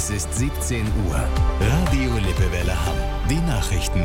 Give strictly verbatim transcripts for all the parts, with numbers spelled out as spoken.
Es ist siebzehn Uhr. Radio Lippewelle Hamm. Die Nachrichten.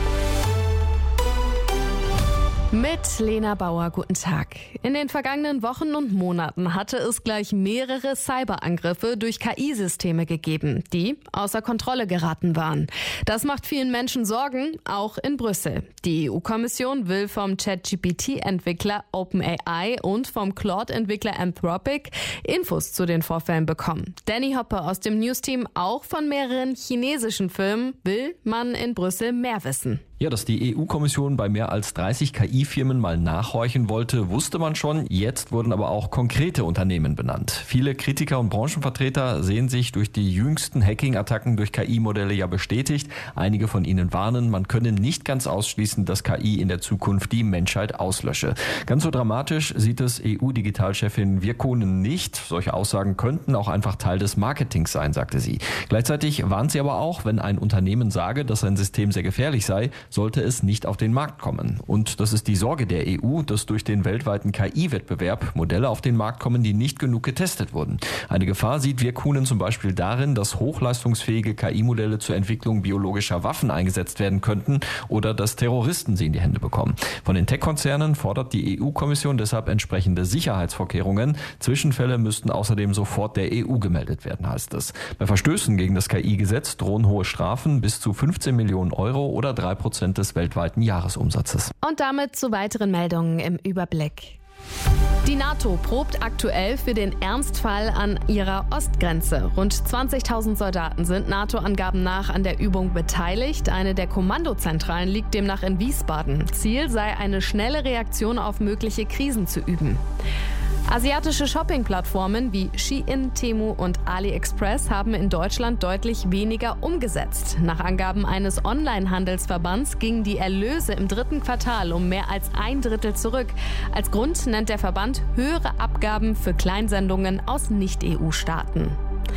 Mit Lena Bauer, guten Tag. In den vergangenen Wochen und Monaten hatte es gleich mehrere Cyberangriffe durch K I-Systeme gegeben, die außer Kontrolle geraten waren. Das macht vielen Menschen Sorgen, auch in Brüssel. Die E U-Kommission will vom ChatGPT-Entwickler OpenAI und vom Claude-Entwickler Anthropic Infos zu den Vorfällen bekommen. Danny Hopper aus dem News-Team, auch von mehreren chinesischen Firmen, will man in Brüssel mehr wissen. Ja, dass die E U-Kommission bei mehr als dreißig K I-Firmen mal nachhorchen wollte, wusste man schon. Jetzt wurden aber auch konkrete Unternehmen benannt. Viele Kritiker und Branchenvertreter sehen sich durch die jüngsten Hacking-Attacken durch K I-Modelle ja bestätigt. Einige von ihnen warnen, man könne nicht ganz ausschließen, dass K I in der Zukunft die Menschheit auslösche. Ganz so dramatisch sieht es E U-Digitalchefin Virkkunen nicht. Solche Aussagen könnten auch einfach Teil des Marketings sein, sagte sie. Gleichzeitig warnt sie aber auch, wenn ein Unternehmen sage, dass ein System sehr gefährlich sei, sollte es nicht auf den Markt kommen. Und das ist die Sorge der E U, dass durch den weltweiten K I-Wettbewerb Modelle auf den Markt kommen, die nicht genug getestet wurden. Eine Gefahr sieht Virkkunen zum Beispiel darin, dass hochleistungsfähige K I-Modelle zur Entwicklung biologischer Waffen eingesetzt werden könnten oder dass Terroristen sie in die Hände bekommen. Von den Tech-Konzernen fordert die E U-Kommission deshalb entsprechende Sicherheitsvorkehrungen. Zwischenfälle müssten außerdem sofort der E U gemeldet werden, heißt es. Bei Verstößen gegen das K I-Gesetz drohen hohe Strafen bis zu fünfzehn Millionen Euro oder drei Prozent des weltweiten Jahresumsatzes. Und damit zu weiteren Meldungen im Überblick. Die NATO probt aktuell für den Ernstfall an ihrer Ostgrenze. Rund zwanzigtausend Soldaten sind NATO-Angaben nach an der Übung beteiligt. Eine der Kommandozentralen liegt demnach in Wiesbaden. Ziel sei eine schnelle Reaktion auf mögliche Krisen zu üben. Asiatische Shopping-Plattformen wie Shein, Temu und AliExpress haben in Deutschland deutlich weniger umgesetzt. Nach Angaben eines Online-Handelsverbands gingen die Erlöse im dritten Quartal um mehr als ein Drittel zurück. Als Grund nennt der Verband höhere Abgaben für Kleinsendungen aus Nicht-E U-Staaten.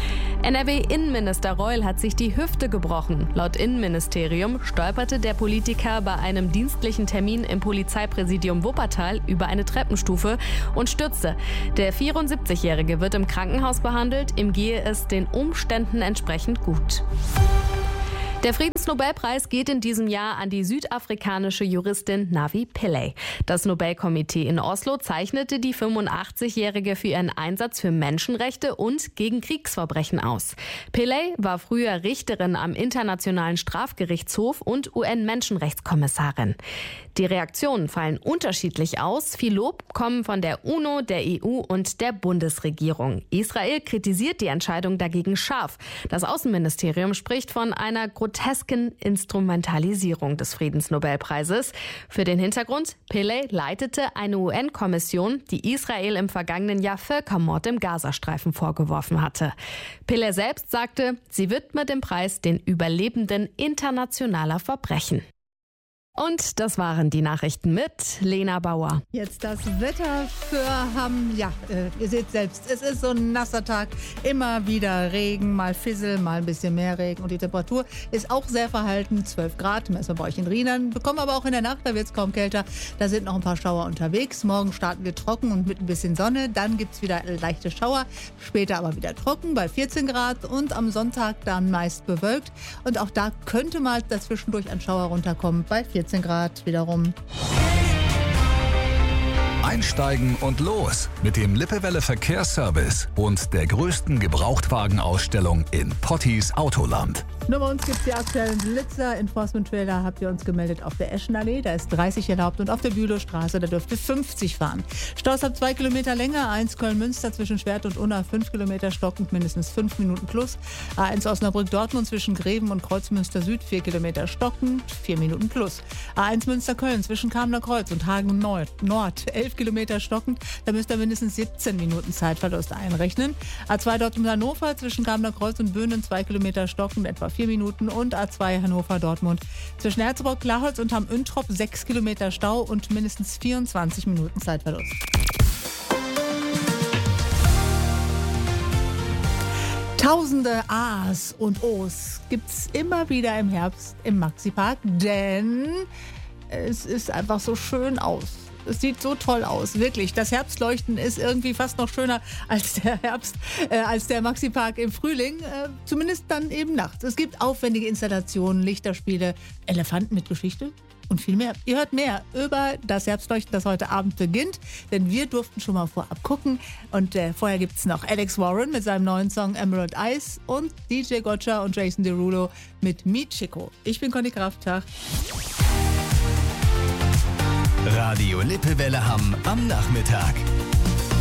N R W-Innenminister Reul hat sich die Hüfte gebrochen. Laut Innenministerium stolperte der Politiker bei einem dienstlichen Termin im Polizeipräsidium Wuppertal über eine Treppenstufe und stürzte. Der vierundsiebzigjährige wird im Krankenhaus behandelt. Ihm gehe es den Umständen entsprechend gut. Der Friedensnobelpreis geht in diesem Jahr an die südafrikanische Juristin Navi Pillay. Das Nobelkomitee in Oslo zeichnete die fünfundachtzigjährige für ihren Einsatz für Menschenrechte und gegen Kriegsverbrechen aus. Pillay war früher Richterin am Internationalen Strafgerichtshof und U N-Menschenrechtskommissarin. Die Reaktionen fallen unterschiedlich aus. Viel Lob kommen von der UNO, der E U und der Bundesregierung. Israel kritisiert die Entscheidung dagegen scharf. Das Außenministerium spricht von einer grotesken Instrumentalisierung des Friedensnobelpreises. Für den Hintergrund: Pillay leitete eine U N-Kommission, die Israel im vergangenen Jahr Völkermord im Gazastreifen vorgeworfen hatte. Pillay selbst sagte, sie widmet den Preis den Überlebenden internationaler Verbrechen. Und das waren die Nachrichten mit Lena Bauer. Jetzt das Wetter für Hamm. Ja, äh, ihr seht selbst, es ist so ein nasser Tag. Immer wieder Regen, mal Fissel, mal ein bisschen mehr Regen. Und die Temperatur ist auch sehr verhalten. zwölf Grad, messen wir bei euch in Rienern. Bekommen aber auch in der Nacht, da wird es kaum kälter. Da sind noch ein paar Schauer unterwegs. Morgen starten wir trocken und mit ein bisschen Sonne. Dann gibt es wieder leichte Schauer. Später aber wieder trocken bei vierzehn Grad. Und am Sonntag dann meist bewölkt. Und auch da könnte mal dazwischendurch ein Schauer runterkommen bei vierzehn Grad wiederum. Einsteigen und los mit dem Lippewelle Verkehrsservice und der größten Gebrauchtwagenausstellung in Potties Autoland. Nur bei uns gibt es die aktuellen Blitzer. Enforcement-Trailer habt ihr uns gemeldet auf der Eschenallee. Da ist dreißig erlaubt und auf der Bülowstraße, da dürft ihr fünfzig fahren. Staus ab zwei Kilometer länger. eins Köln-Münster zwischen Schwert und Unna fünf Kilometer stockend, mindestens fünf Minuten plus. A eins Osnabrück-Dortmund zwischen Greven und Kreuzmünster Süd vier Kilometer stockend, vier Minuten plus. A eins Münster-Köln zwischen Kamener Kreuz und Hagen Nord, Nord elf Kilometer stockend. Da müsst ihr mindestens siebzehn Minuten Zeitverlust einrechnen. A zwei Dortmund-Hannover zwischen Kamener Kreuz und Böhnen zwei Kilometer stockend, etwa vier Minuten. Und A zwei Hannover-Dortmund zwischen Herzbruck, Klarholz und Hamm-Üntrop sechs Kilometer Stau und mindestens vierundzwanzig Minuten Zeitverlust. Tausende A's und O's gibt's immer wieder im Herbst im Maxi-Park, denn es ist einfach so schön aus. Es sieht so toll aus, wirklich. Das Herbstleuchten ist irgendwie fast noch schöner als der Herbst, äh, als der Maxi-Park im Frühling. Äh, zumindest dann eben nachts. Es gibt aufwendige Installationen, Lichterspiele, Elefanten mit Geschichte und viel mehr. Ihr hört mehr über das Herbstleuchten, das heute Abend beginnt, denn wir durften schon mal vorab gucken. Und äh, vorher gibt es noch Alex Warren mit seinem neuen Song Emerald Eyes und D J Gotcha und Jason Derulo mit Meet Chico. Ich bin Conny Krafftag. Radio Lippewelle Hamm am Nachmittag.